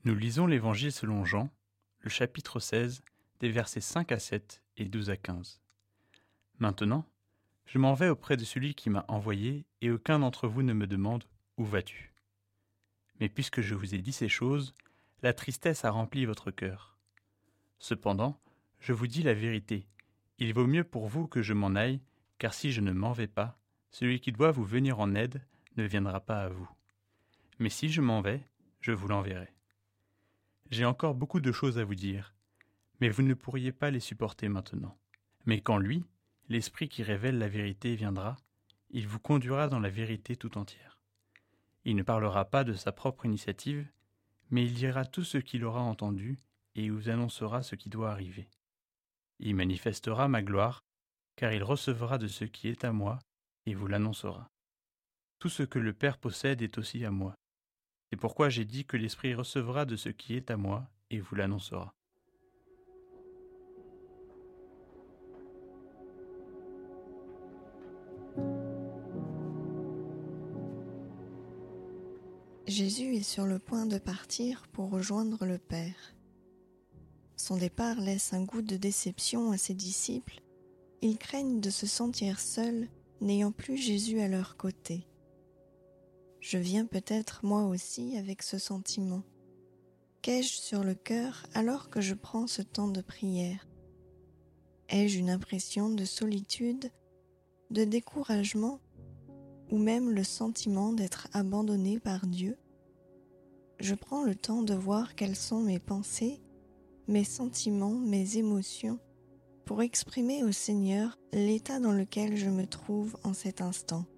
Nous lisons l'Évangile selon Jean, le chapitre 16, des versets 5 à 7 et 12 à 15. Maintenant, je m'en vais auprès de celui qui m'a envoyé, et aucun d'entre vous ne me demande « Où vas-tu » Mais puisque je vous ai dit ces choses, la tristesse a rempli votre cœur. Cependant, je vous dis la vérité, il vaut mieux pour vous que je m'en aille, car si je ne m'en vais pas, celui qui doit vous venir en aide ne viendra pas à vous. Mais si je m'en vais, je vous l'enverrai. J'ai encore beaucoup de choses à vous dire, mais vous ne pourriez pas les supporter maintenant. Mais quand lui, l'Esprit qui révèle la vérité, viendra, il vous conduira dans la vérité tout entière. Il ne parlera pas de sa propre initiative, mais il dira tout ce qu'il aura entendu et il vous annoncera ce qui doit arriver. Il manifestera ma gloire, car il recevra de ce qui est à moi et vous l'annoncera. Tout ce que le Père possède est aussi à moi. C'est pourquoi j'ai dit que l'Esprit recevra de ce qui est à moi et vous l'annoncera. Jésus est sur le point de partir pour rejoindre le Père. Son départ laisse un goût de déception à ses disciples. Ils craignent de se sentir seuls, n'ayant plus Jésus à leur côté. Je viens peut-être moi aussi avec ce sentiment. Qu'ai-je sur le cœur alors que je prends ce temps de prière ? Ai-je une impression de solitude, de découragement, ou même le sentiment d'être abandonné par Dieu ? Je prends le temps de voir quelles sont mes pensées, mes sentiments, mes émotions, pour exprimer au Seigneur l'état dans lequel je me trouve en cet instant.